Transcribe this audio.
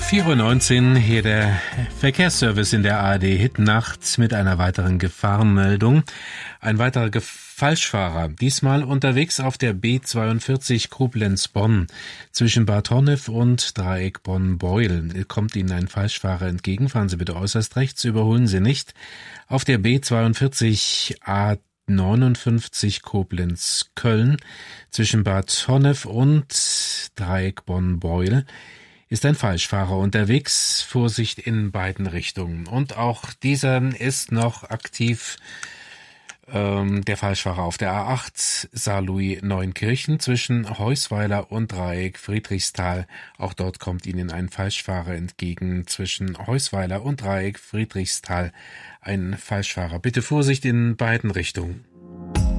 4:19 Uhr, hier der Verkehrsservice in der ARD Hit-Nacht mit einer weiteren Gefahrenmeldung. Ein weiterer Falschfahrer, diesmal unterwegs auf der B42 Koblenz-Bonn. Zwischen Bad Honnef und Dreieck Bonn-Beuel kommt Ihnen ein Falschfahrer entgegen. Fahren Sie bitte äußerst rechts, überholen Sie nicht. Auf der B42 A59 Koblenz-Köln zwischen Bad Honnef und Dreieck Bonn-Beuel ist ein Falschfahrer unterwegs. Vorsicht in beiden Richtungen. Und auch dieser ist noch aktiv, der Falschfahrer auf der A8 Saarlouis-Neunkirchen zwischen Heusweiler und Dreieck Friedrichsthal. Auch dort kommt Ihnen ein Falschfahrer entgegen. Zwischen Heusweiler und Dreieck Friedrichsthal ein Falschfahrer. Bitte Vorsicht in beiden Richtungen.